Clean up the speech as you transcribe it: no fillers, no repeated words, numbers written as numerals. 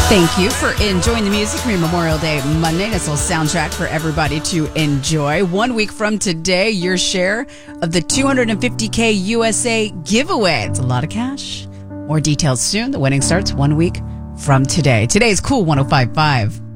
Thank you for enjoying the music from your Memorial Day Monday. Nice little soundtrack for everybody to enjoy. 1 week from today, your share of the $250K USA giveaway. It's a lot of cash. More details soon. The winning starts 1 week from today. Today's Cool 105.5.